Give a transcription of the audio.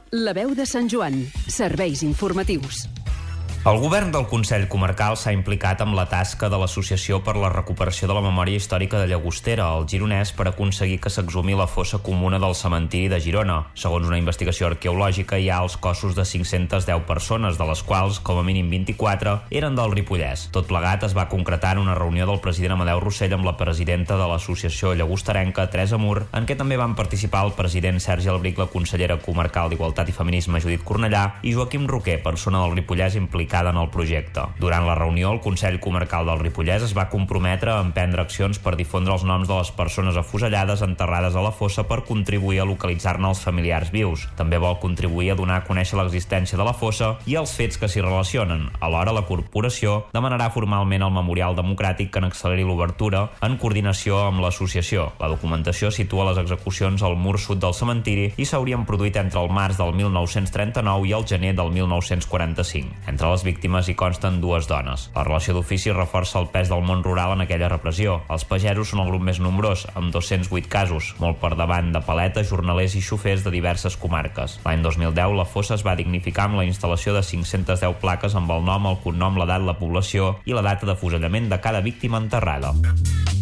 La veu de Sant Joan. Serveis informatius. El govern del Consell Comarcal s'ha implicat amb la tasca de l'Associació per la Recuperació de la Memòria Històrica de Llagostera, al Gironès, per aconseguir que s'exhumi la fossa comuna del cementiri de Girona. Segons una investigació arqueològica, hi ha els cossos de 510 persones, de les quals, com a mínim 24, eren del Ripollès. Tot plegat es va concretar en una reunió del president Amadeu Rossell amb la presidenta de l'Associació Llagosterenca, Teresa Mur, en què també van participar el president Sergi Albric, la consellera comarcal d'Igualtat i Feminisme, Judit Cornellà, i Joaquim Roquer, persona del Ripollès implicada en el projecte. Durant la reunió, el Consell Comarcal del Ripollès es va comprometre a emprendre accions per difondre els noms de les persones afusellades enterrades a la fossa per contribuir a localitzar-ne els familiars vius. També vol contribuir a donar a conèixer l'existència de la fossa i els fets que s'hi relacionen. Alhora, la corporació demanarà formalment al Memorial Democràtic que n'acceleri l'obertura en coordinació amb l'associació. La documentació situa les execucions al mur sud del cementiri i s'haurien produït entre el març del 1939 i el gener del 1945. Entre les víctimes hi consten 2 dones. La relació d'ofici reforça el pes del món rural en aquella repressió. Els pagesos són el grup més nombrós, amb 208 casos, molt per davant de paletes, jornalers i xofers de diverses comarques. L'any 2010 la fossa es va dignificar amb la instal·lació de 510 plaques amb el nom, el cognom, l'edat, la població i la data d'afusellament de cada víctima enterrada.